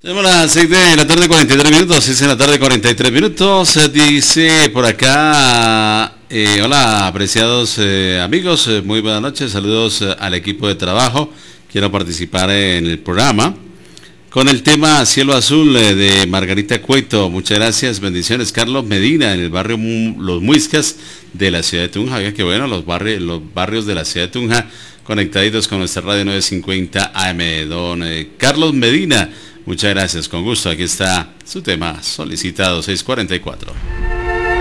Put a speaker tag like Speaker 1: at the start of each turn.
Speaker 1: Tenemos las 6 de la tarde, 43 minutos, 6 de la tarde, 43 minutos. Dice por acá, hola apreciados amigos, muy buenas noches, saludos al equipo de trabajo. Quiero participar en el programa con el tema Cielo Azul de Margarita Cueto. Muchas gracias, bendiciones. Carlos Medina, en el barrio Los Muiscas de la ciudad de Tunja. Oiga, qué bueno, los barrios de la ciudad de Tunja conectaditos con nuestra radio 950 AM. Don Carlos Medina, muchas gracias, con gusto. Aquí está su tema solicitado 644.